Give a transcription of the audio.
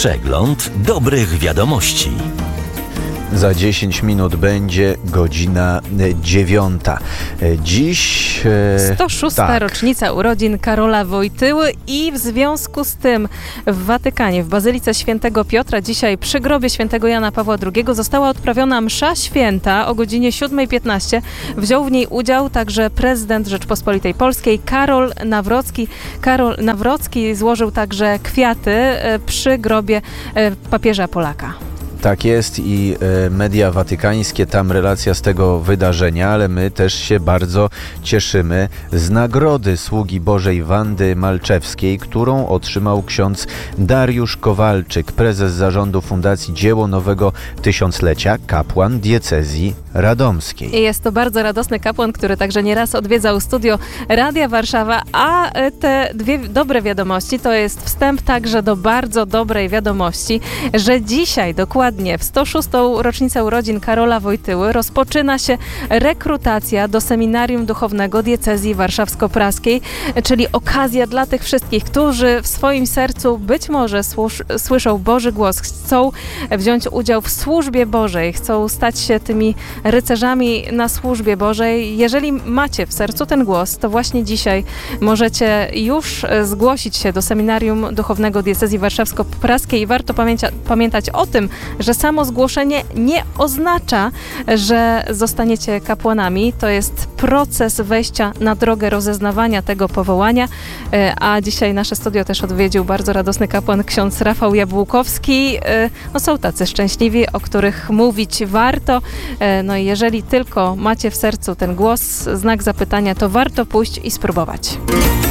Przegląd dobrych wiadomości. Za 10 minut będzie godzina 9. Dziś 106. rocznica urodzin Karola Wojtyły i w związku z tym w Watykanie, w Bazylice Świętego Piotra, dzisiaj przy grobie Świętego Jana Pawła II została odprawiona msza święta o godzinie 7:15. Wziął w niej udział także prezydent Rzeczpospolitej Polskiej Karol Nawrocki. Karol Nawrocki złożył także kwiaty przy grobie papieża Polaka. Tak jest i media watykańskie, tam relacja z tego wydarzenia, ale my też się bardzo cieszymy z nagrody Sługi Bożej Wandy Malczewskiej, którą otrzymał ksiądz Dariusz Kowalczyk, prezes zarządu Fundacji Dzieło Nowego Tysiąclecia, kapłan diecezji radomskiej. Jest to bardzo radosny kapłan, który także nieraz odwiedzał studio Radia Warszawa, a te dwie dobre wiadomości to jest wstęp także do bardzo dobrej wiadomości, że dzisiaj dokładnie w 106. rocznicę urodzin Karola Wojtyły rozpoczyna się rekrutacja do Seminarium Duchownego Diecezji Warszawsko-Praskiej, czyli okazja dla tych wszystkich, którzy w swoim sercu być może słyszą Boży głos, chcą wziąć udział w służbie Bożej, chcą stać się tymi rycerzami na służbie Bożej. Jeżeli macie w sercu ten głos, to właśnie dzisiaj możecie już zgłosić się do Seminarium Duchownego Diecezji Warszawsko-Praskiej i warto pamiętać o tym, że samo zgłoszenie nie oznacza, że zostaniecie kapłanami. To jest proces wejścia na drogę rozeznawania tego powołania, a dzisiaj nasze studio też odwiedził bardzo radosny kapłan ksiądz Rafał Jabłkowski. No są tacy szczęśliwi, o których mówić warto. No i jeżeli tylko macie w sercu ten głos, znak zapytania, to warto pójść i spróbować.